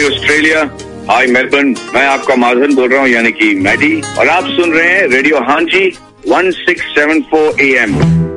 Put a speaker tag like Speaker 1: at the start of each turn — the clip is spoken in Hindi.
Speaker 1: हाय ऑस्ट्रेलिया, हाय मेलबर्न। मैं आपका माधवन बोल रहा हूँ, यानी कि मैडी, और आप सुन रहे हैं रेडियो हांजी 1674 AM।